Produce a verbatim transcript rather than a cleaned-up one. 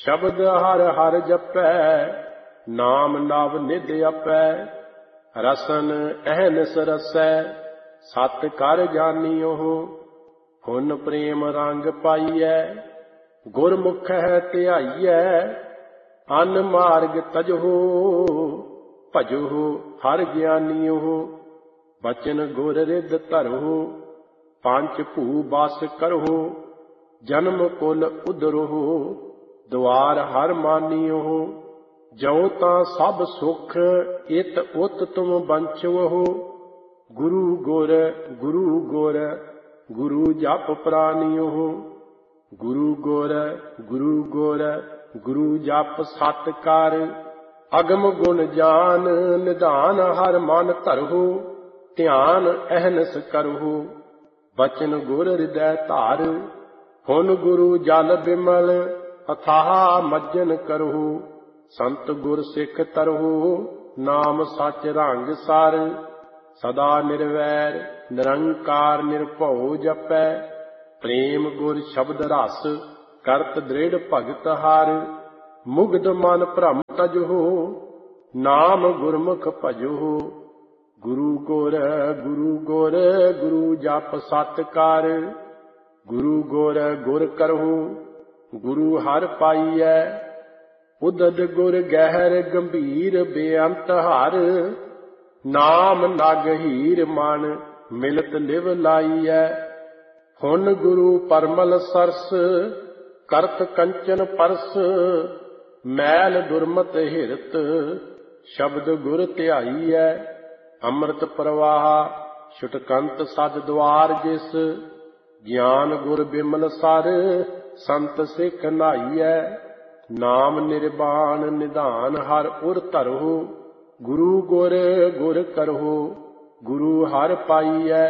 ਸ਼ਬਦ ਹਰ ਹਰ ਜਪੈ, ਨਾਮ ਨਵ ਨਿਧ ਆਪੈ। ਰਸਨ ਅਹਨਿਸ ਰਸੈ, ਸਤ ਕਰ ਜਾਣਿਓ। ਹੁਨ ਪ੍ਰੇਮ ਰੰਗ ਪਾਈਐ, ਗੁਰਮੁਖ ਹੈ ਧਿਆਈਐ। ਅਨ ਮਾਰਗ ਤਜਹੁ, ਭਜਹੁ ਹਰ ਗਿਆਨੀਓ। ਬਚਨ ਗੁਰ ਰਿਦ ਧਰਹੁ, ਪੰਚ ਭੂ ਬਸ ਕਰਹੁ। ਜਨਮ ਕੁਲ ਉਧਰਹੁ, ਦੁਆਰ ਹਰ ਮਾਨਿਓ। ਜਉ ਤਾਂ ਸਭ ਸੁਖ, ਇਤ ਉਤ ਤੁਮ ਬੰਚਵਹੁ। ਗੁਰੂ ਗੁਰ ਗੁਰੂ ਗੁਰ, ਗੁਰੂ ਜਪ ਪ੍ਰਾਨਿਓ। ਗੁਰੂ ਗੁਰ ਗੁਰੂ ਗੁਰ, ਗੁਰੂ ਜਪ ਸਤ ਕਰ। ਅਗਮ ਗੁਣ ਜਾਨ, ਨਿਧਾਨ ਹਰ ਮਨ ਧਰਹੁ। ਧਿਆਨ ਅਹਨਿਸ ਕਰਹੁ, ਬਚਨ ਗੁਰ ਹਿਰਦੈ ਧਾਰ। ਹੁਨ ਗੁਰੂ ਜਲ ਬਿਮਲ, ਅਥਾਹ ਮੱਜਨ ਕਰਹੁ। ਸੰਤ ਗੁਰ ਸਿੱਖ ਤਰਹੁ, ਨਾਮ ਸਚ ਰੰਗ ਸਰ। ਸਦਾ ਨਿਰਵੈਰ ਨਿਰੰਕਾਰ ਨਿਰਭਉ ਜਪੈ। ਪ੍ਰੇਮ ਗੁਰ ਸ਼ਬਦ ਰਸ, ਕਰਤ ਦ੍ਰਿੜ ਭਗਤ ਹਰ। ਮੁਗਧ ਮਨ ਭ੍ਰਮ ਤਜਹੁ, ਨਾਮ ਗੁਰਮੁਖ ਭਜਹੁ। ਗੁਰੂ ਗੁਰ ਗੁਰੂ ਗੁਰ, ਗੁਰੂ ਜਪ ਸਤ ਕਰ। ਗੁਰੂ ਗੁਰ ਗੁਰ ਕਰਹੁ, ਗੁਰੂ ਹਰਿ ਪਾਈਐ। ਉਦਦ ਗੁਰ ਗਹਿਰ ਗੰਭੀਰ, ਬੇਅੰਤ ਹਰ। ਨਾਮ ਨਗ ਹੀਰ ਮਨ, ਮਿਲਤ ਲਿਵ ਲਾਈਐ। ਹੁਨ ਗੁਰੂ ਪਰਮਲ ਸਰਸ, ਕਰਤ ਕੰਚਨ ਪਰਸ। ਮੈਲ ਦੁਰਮਤ ਹਿਰਤ, ਸ਼ਬਦ ਗੁਰ ਧਿਆਈਐ। ਅੰਮ੍ਰਿਤ ਪ੍ਰਵਾਹ, ਛੁਟਕੰਤ ਸਦ ਦੁਆਰ ਜਿਸ। ਗਿਆਨ ਗੁਰ ਬਿਮਲ ਸਰ, ਸੰਤ ਸਿੱਖ ਨਾਈਐ। ਨਾਮ ਨਿਰਵਾਣ ਨਿਧਾਨ ਹਰ ਉਰ ਧਰਹੁ। ਗੁਰੂ ਗੁਰ ਗੁਰ ਕਰਹੁ, ਗੁਰੂ ਹਰਿ ਪਾਈਐ।